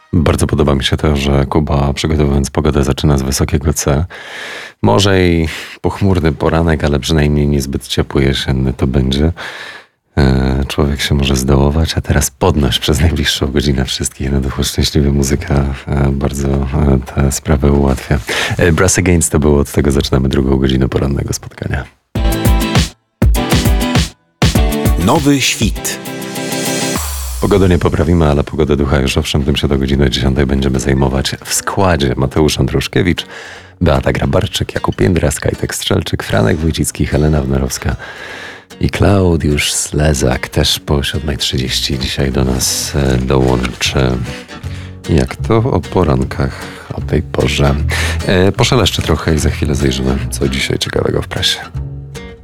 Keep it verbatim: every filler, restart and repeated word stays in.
Bardzo podoba mi się to, że Kuba, przygotowując pogodę, zaczyna z wysokiego C. Może i pochmurny poranek, ale przynajmniej niezbyt ciepły jesienny to będzie. E, Człowiek się może zdołować, a teraz podnoś przez najbliższą godzinę wszystkich na duchu szczęśliwy. Muzyka e, bardzo e, tę sprawę ułatwia. E, Brass Against to było, od tego zaczynamy drugą godzinę porannego spotkania. Nowy świt. Pogodę nie poprawimy, ale pogodę ducha już owszem, tym się do godziny dziesiątej będziemy zajmować w składzie. Mateusz Andruszkiewicz, Beata Grabarczyk, Jakub Jędra, Kajtek Strzelczyk, Franek Wójcicki, Helena Wnarowska i Klaudiusz Slezak też po siódma trzydzieści dzisiaj do nas e, dołączy. Jak to o porankach o tej porze. E, poszeleszczę trochę i za chwilę zajrzymy, co dzisiaj ciekawego w prasie.